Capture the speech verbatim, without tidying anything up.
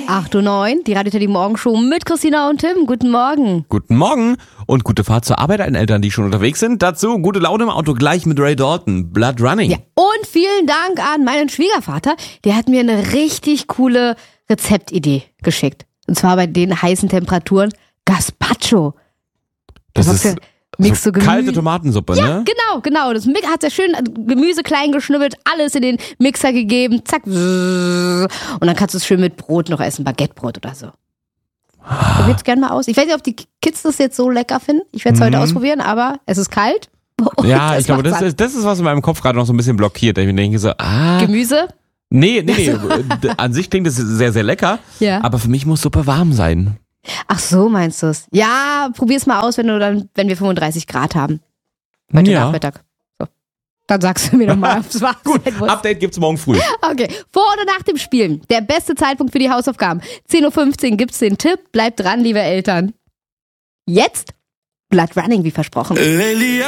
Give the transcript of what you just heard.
acht Uhr neun, die Radio Teddy Morgenshow mit Christina und Tim. Guten Morgen. Guten Morgen und gute Fahrt zur Arbeit an Eltern, die schon unterwegs sind. Dazu gute Laune im Auto gleich mit Ray Dalton, Blood Running. Ja, und vielen Dank an meinen Schwiegervater. Der hat mir eine richtig coole Rezeptidee geschickt. Und zwar bei den heißen Temperaturen Gazpacho. Das Da ist machst du- mixt so du Gemü- kalte Tomatensuppe, Ja, ne? genau, genau. Das Mi- hat er schön Gemüse klein geschnibbelt, alles in den Mixer gegeben, zack. Und dann kannst du es schön mit Brot noch essen, Baguettebrot oder so. Probiert's gerne mal aus. Ich weiß nicht, ob die Kids das jetzt so lecker finden. Ich werde es heute Mhm. ausprobieren, aber es ist kalt. Und Ja, es ich glaube, macht das satt. ist, das ist, was in meinem Kopf gerade noch so ein bisschen blockiert. Ich denke so, ah, Gemüse? nee, nee, nee. D- An sich klingt es sehr, sehr lecker, Ja. aber für mich muss Suppe warm sein. Ach so, meinst du es? Ja, probier's mal aus, wenn du dann, wenn wir fünfunddreißig Grad haben. Heute Ja. Nachmittag. So. Dann sagst du mir nochmal, ob es warm Gut, sein muss. Update gibt's morgen früh. Okay, vor oder nach dem Spielen. Der beste Zeitpunkt für die Hausaufgaben. zehn Uhr fünfzehn gibt's den Tipp. Bleibt dran, liebe Eltern. Jetzt Blood Running, wie versprochen. Lelia.